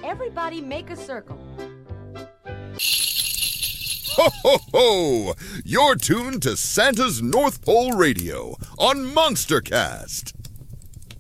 Everybody make a circle. Ho, ho, ho! You're tuned to Santa's North Pole Radio on MonsterCast.